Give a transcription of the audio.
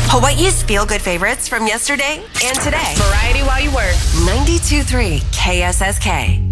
Hawaii's feel-good favorites from yesterday and today. Variety while you work. 92.3 KSSK.